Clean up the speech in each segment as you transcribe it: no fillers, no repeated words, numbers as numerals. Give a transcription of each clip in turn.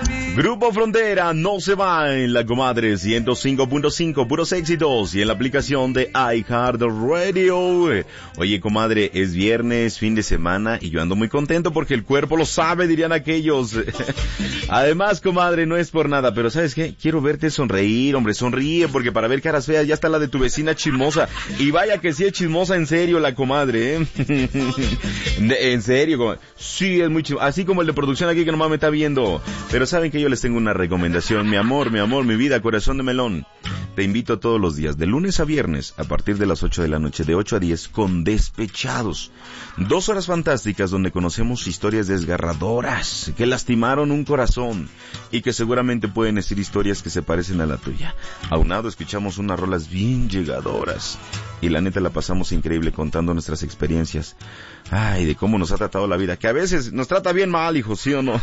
Grupo Frontera no se va en la comadre 105.5, puros éxitos, y en la aplicación de iHeartRadio. Oye, comadre, es viernes, fin de semana, y yo ando muy contento porque el cuerpo lo sabe, dirían aquellos. Además, comadre, no es por nada, pero ¿sabes qué? Quiero verte sonreír, hombre, sonríe, porque para ver caras feas ya está la de tu vecina chismosa. Y vaya que sí es chismosa en serio la comadre, ¿eh? En serio, comadre. Sí, es muy chismosa, así como el de producción aquí que nomás me está viendo. Pero saben que yo les tengo una recomendación, mi amor, mi vida, corazón de melón. Te invito todos los días, de lunes a viernes, a partir de las 8 de la noche, de 8 a 10, con Despechados. 2 horas fantásticas donde conocemos historias desgarradoras que lastimaron un corazón y que seguramente pueden decir historias que se parecen a la tuya. Aunado, escuchamos unas rolas bien llegadoras y la neta la pasamos increíble contando nuestras experiencias. Ay, de cómo nos ha tratado la vida, que a veces nos trata bien mal, hijo, ¿sí o no?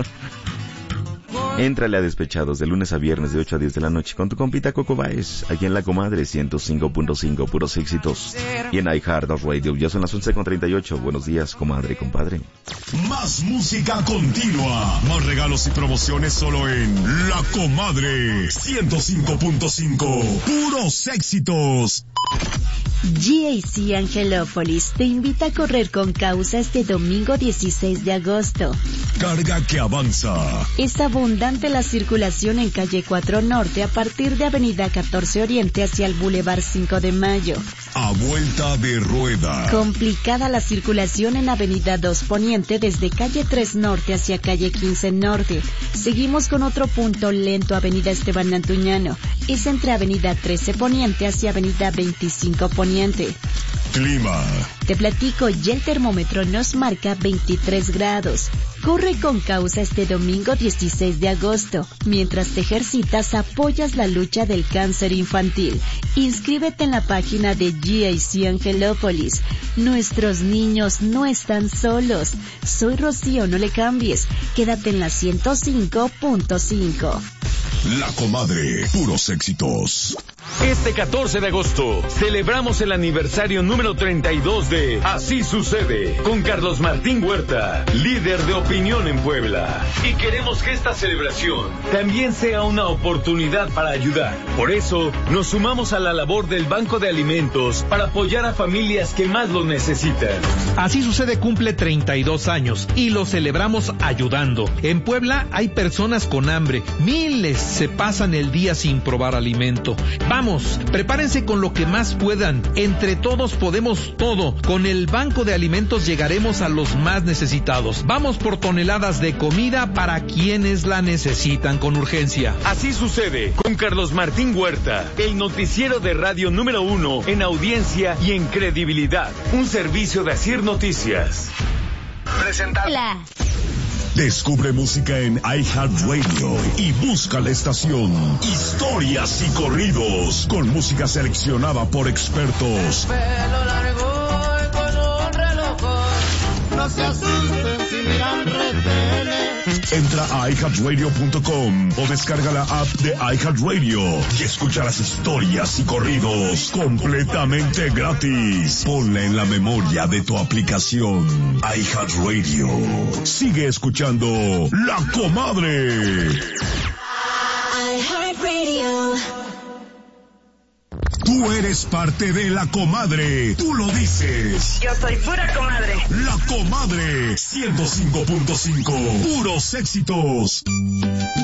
Éntrale a Despechados de lunes a viernes de 8 a 10 de la noche con tu compita Coco Baez, aquí en la comadre 105.5, puros éxitos, y en iHeartRadio. Ya son las 11:38. Buenos días, comadre, compadre. Más música continua, más regalos y promociones solo en La Comadre 105.5, puros éxitos. GAC Angelópolis te invita a correr con causa este domingo 16 de agosto. Carga que avanza. Es abundante la circulación en calle 4 Norte a partir de avenida 14 Oriente hacia el Boulevard 5 de Mayo. A vuelta de rueda. Complicada la circulación en avenida 2 Poniente desde calle 3 Norte hacia calle 15 Norte. Seguimos con otro punto lento, avenida Esteban Antuñano. Es entre avenida 13 Poniente hacia avenida 25 Poniente. Clima. Te platico, ya el termómetro nos marca 23 grados. Corre con causa este domingo 16 de agosto. Mientras te ejercitas, apoyas la lucha del cáncer infantil. Inscríbete en la página de GAC Angelópolis. Nuestros niños no están solos. Soy Rocío, no le cambies. Quédate en la 105.5. La Comadre, puros éxitos. Este 14 de agosto celebramos el aniversario número 32 de Así Sucede con Carlos Martín Huerta, líder de opinión en Puebla. Y queremos que esta celebración también sea una oportunidad para ayudar. Por eso nos sumamos a la labor del Banco de Alimentos para apoyar a familias que más lo necesitan. Así Sucede cumple 32 años y lo celebramos ayudando. En Puebla hay personas con hambre, miles se pasan el día sin probar alimento. Vamos, prepárense con lo que más puedan. Entre todos podemos todo. Con el Banco de Alimentos llegaremos a los más necesitados. Vamos por toneladas de comida para quienes la necesitan con urgencia. Así Sucede con Carlos Martín Huerta, el noticiero de radio número 1 en audiencia y en credibilidad. Un servicio de Asir Noticias. Presentala. Descubre música en iHeartRadio y busca la estación Historias y Corridos con música seleccionada por expertos. Pelo largo y con un reloj. No se asusten si miran retenes. Entra a iHeartRadio.com o descarga la app de iHeartRadio y escucha las historias y corridos completamente gratis. Ponla en la memoria de tu aplicación iHeartRadio. Sigue escuchando La Comadre. iHeartRadio. Tú eres parte de La Comadre. Tú lo dices. Yo soy pura comadre. La Comadre 105.5. Puros éxitos.